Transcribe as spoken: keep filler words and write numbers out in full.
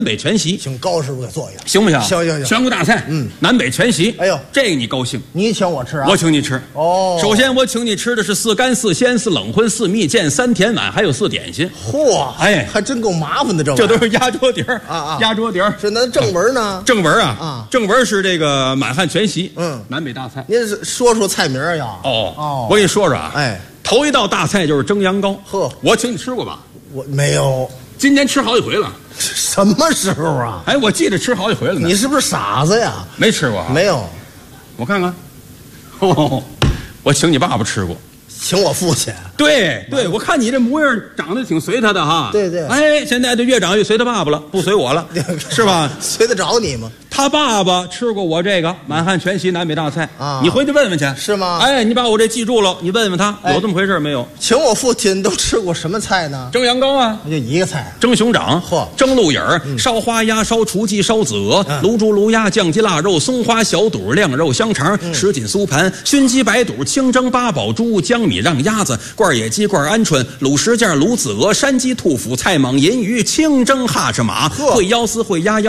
北全席， 请高师傅给做一个， 行不行？ 行行行， 全国大菜， 嗯， 南北全席。 哎呦， 这个你高兴？ 你请我吃啊？ 我请你吃。 哦， 首先我请你吃的是四干四鲜四冷荤四蜜饯三甜碗，还有四点心。 嚯， 哎， 还真够麻烦的，这这都是压桌底儿啊啊， 压桌底儿。 是那正文呢？ 正文啊啊， 正文是这个满汉全席， 嗯， 南北大菜。 您说说菜名呀？ 哦哦， 我跟你说说啊， 哎， 头一道大菜就是蒸羊羔。 呵， 我请你吃过吧？ 我没有。 今年吃好几回了， 什么时候啊？ 哎，我记得吃好几回了呢。 你是不是傻子呀？ 没吃过啊？ 没有， 我看看，哦，我请你爸爸吃过， 请我父亲。 对对，我看你这模样长得挺随他的哈。 对对， 哎，现在就越长越随他爸爸了，不随我了，是吧？ 随得着你吗？ 他爸爸吃过我这个满汉全席南北大菜啊， 你回去问问去， 是吗？ 哎，你把我这记住了，你问问他有这么回事没有？ 请我父亲都吃过什么菜呢？ 蒸羊羔啊， 就一个菜， 蒸熊掌， 嚯， 蒸鹿眼儿，烧花鸭，烧雏鸡，烧子鹅，卤猪卤鸭，酱鸡腊肉，松花小肚，晾肉香肠，什锦酥盘，熏鸡白肚，清蒸八宝猪，江米让鸭子，罐野鸡，罐鹌鹑，卤什件，卤子鹅，山鸡兔脯，菜蟒银鱼，清蒸哈什马，烩腰丝，烩鸭腰。